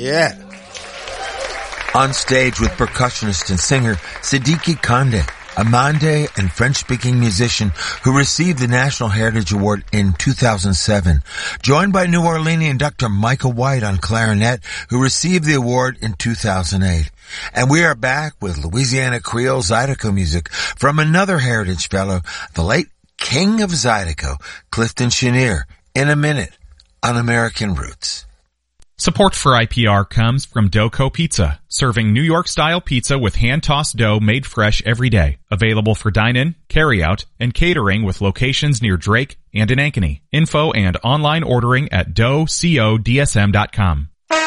Yeah. On stage with percussionist and singer Siddiqui Kande, a Mande and French-speaking musician who received the National Heritage Award in 2007, joined by New Orleanian Dr. Michael White on clarinet, who received the award in 2008. And we are back with Louisiana Creole Zydeco music from another Heritage Fellow, the late King of Zydeco, Clifton Chenier, in a minute on American Roots. Support for IPR comes from Doughco Pizza, serving New York-style pizza with hand-tossed dough made fresh every day. Available for dine-in, carry-out, and catering with locations near Drake and in Ankeny. Info and online ordering at doughcodsm.com.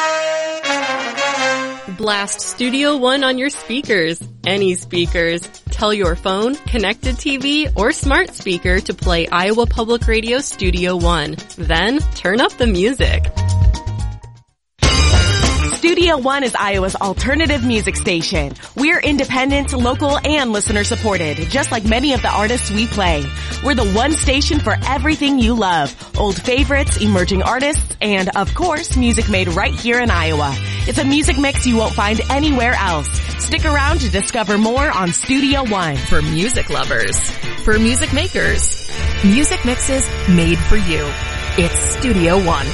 Blast Studio One on your speakers. Any speakers. Tell your phone, connected TV, or smart speaker to play Iowa Public Radio Studio One. Then, turn up the music. Studio One is Iowa's alternative music station. We're independent, local, and listener-supported, just like many of the artists we play. We're the one station for everything you love. Old favorites, emerging artists, and, of course, music made right here in Iowa. It's a music mix you won't find anywhere else. Stick around to discover more on Studio One. For music lovers. For music makers. Music mixes made for you. It's Studio One.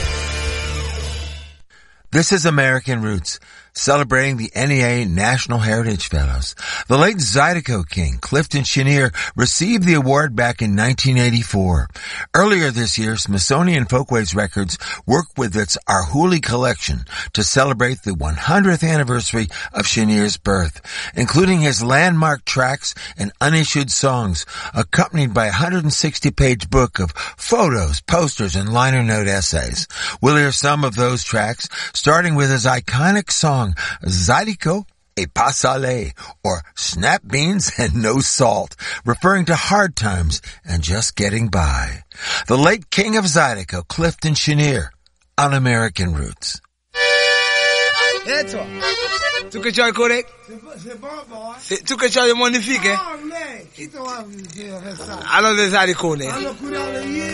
This is American Roots, celebrating the NEA National Heritage Fellows. The late Zydeco King, Clifton Chenier, received the award back in 1984. Earlier this year, Smithsonian Folkways Records worked with its Arhoolie collection to celebrate the 100th anniversary of Chenier's birth, including his landmark tracks and unissued songs, accompanied by a 160-page book of photos, posters, and liner note essays. We'll hear some of those tracks, starting with his iconic song, Zydeco et pas salé, or Snap Beans and No Salt, referring to hard times and just getting by. The late King of Zydeco, Clifton Chenier, on American Roots. Tu che c'hai corretto? Tu che c'hai le magnifiche? Allora, Zydeco.